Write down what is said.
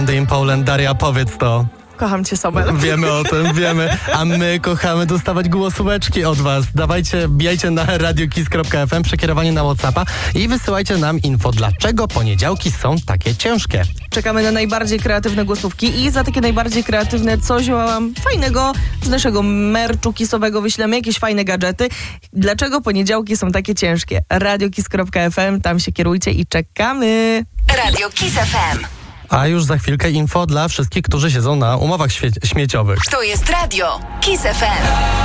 in Poland. Daria, powiedz to. Kocham cię, Sobel. Wiemy o tym, wiemy. A my kochamy dostawać głosóweczki od was. Dawajcie, bijajcie na radiokiss.fm, przekierowanie na WhatsAppa i wysyłajcie nam info, dlaczego poniedziałki są takie ciężkie. Czekamy na najbardziej kreatywne głosówki i za takie najbardziej kreatywne coś fajnego z naszego merchu kissowego wyślemy, jakieś fajne gadżety. Dlaczego poniedziałki są takie ciężkie? radiokiss.fm, tam się kierujcie i czekamy. Radio Kiss FM. A już za chwilkę info dla wszystkich, którzy siedzą na umowach śmieciowych. To jest Radio Kiss FM.